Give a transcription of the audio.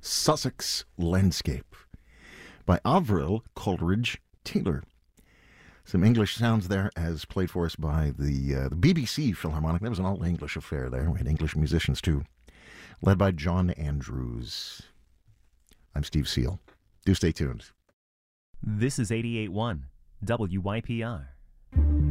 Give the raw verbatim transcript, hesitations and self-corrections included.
Sussex Landscape by Avril Coleridge Taylor. Some English sounds there as played for us by the, uh, the B B C Philharmonic. That was an all-English affair there. We had English musicians too, led by John Andrews. I'm Steve Seal. Do stay tuned. This is eighty-eight point one W Y P R.